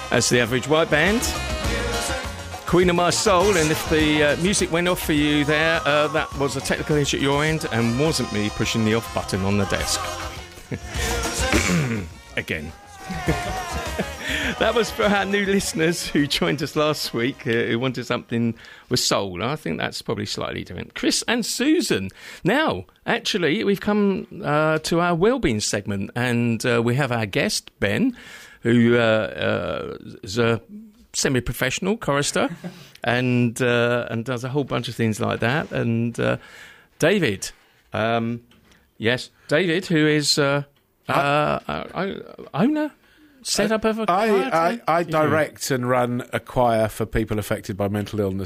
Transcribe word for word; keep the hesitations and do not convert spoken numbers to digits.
That's the Average White Band. Queen of My Soul, and if the uh, music went off for you there, uh, that was a technical issue at your end and wasn't me pushing the off button on the desk. Again. That was for our new listeners who joined us last week, uh, who wanted something with soul. I think that's probably slightly different. Chris and Susan. Now, actually, we've come uh, to our wellbeing segment, and uh, we have our guest, Ben, who uh, uh, is a semi-professional chorister and uh, and does a whole bunch of things like that. And uh, David, um, yes, David, who is uh, uh, uh, owner, set up of a choir. I, I, I direct yeah. and run a choir for people affected by mental illness